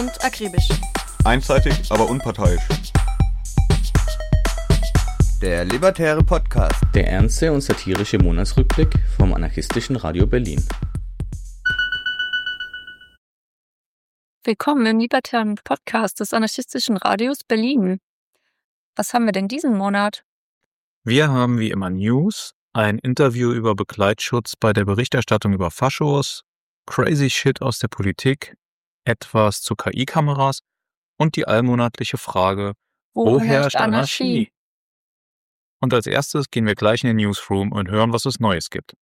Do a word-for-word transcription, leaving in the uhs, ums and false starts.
und akribisch. Einseitig, aber unparteiisch. Der Libertäre Podcast. Der ernste und satirische Monatsrückblick vom anarchistischen Radio Berlin. Willkommen im Libertären Podcast des anarchistischen Radios Berlin. Was haben wir denn diesen Monat? Wir haben wie immer News, ein Interview über Begleitschutz bei der Berichterstattung über Faschos, crazy shit aus der Politik, etwas zu K I-Kameras und die allmonatliche Frage, wo, wo herrscht Anarchie? Anarchie? Und als erstes gehen wir gleich in den Newsroom und hören, was es Neues gibt.